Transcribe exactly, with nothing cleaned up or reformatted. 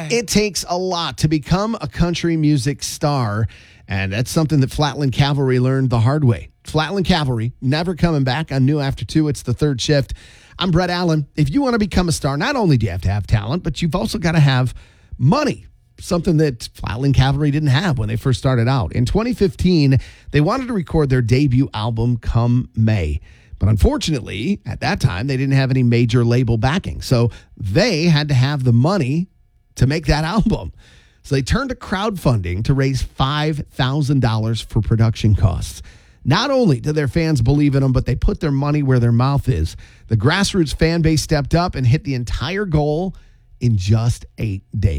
boy. It takes a lot to become a country music star, and that's something that Flatland Cavalry learned the hard way. Flatland Cavalry, never coming back on New After two. It's the third shift. I'm Brett Allen. If you want to become a star, not only do you have to have talent, but you've also got to have money, something that Flatland Cavalry didn't have when they first started out. In twenty fifteen, they wanted to record their debut album come May. But unfortunately, at that time, they didn't have any major label backing. So they had to have the money to make that album. So they turned to crowdfunding to raise five thousand dollars for production costs. Not only did their fans believe in them, but they put their money where their mouth is. The grassroots fan base stepped up and hit the entire goal in just eight days.